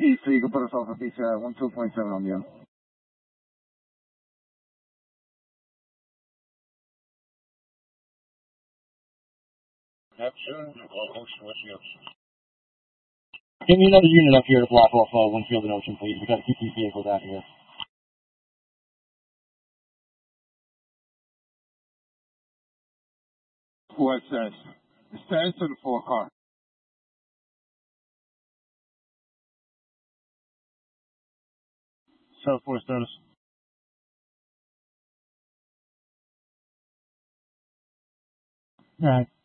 so you can put us off a piece 12.7 on the end. Yep, soon. Give me another unit up here to block off Winfield and Ocean, please. We gotta keep these vehicles out here. What says? The status of the 4-car. South 4 status. Alright.